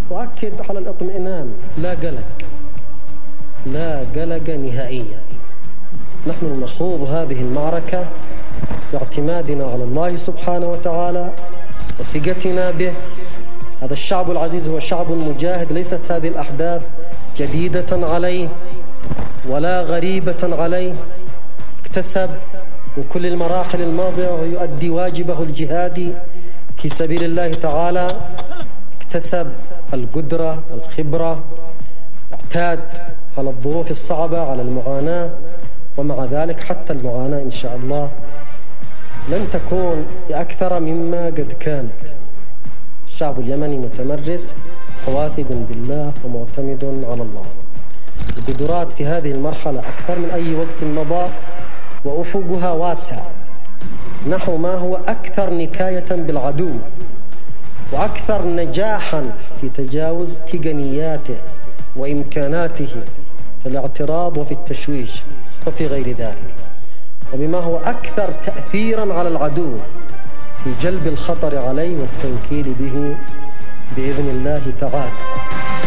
وأكد على الاطمئنان، لا قلق، لا قلق نهائيا. نحن نخوض هذه المعركة باعتمادنا على الله سبحانه وتعالى وثقتنا به. هذا الشعب العزيز هو شعب مجاهد، ليست هذه الأحداث جديدة عليه ولا غريبة عليه. اكتسب من كل المراحل الماضية ويؤدي واجبه الجهادي في سبيل الله تعالى. اكتسب القدرة، الخبرة، اعتاد على الظروف الصعبة، على المعاناة، ومع ذلك حتى المعاناة إن شاء الله لن تكون بأكثر مما قد كانت. الشعب اليمني متمرس وواثق بالله ومعتمد على الله. القدرات في هذه المرحلة أكثر من أي وقت مضى وأفقها واسعة نحو ما هو أكثر نكاية بالعدو وأكثر نجاحا في تجاوز تقنياته وإمكاناته في الاعتراض وفي التشويش وفي غير ذلك، وبما هو أكثر تأثيرا على العدو في جلب الخطر عليه والتوكيل به بإذن الله تعالى.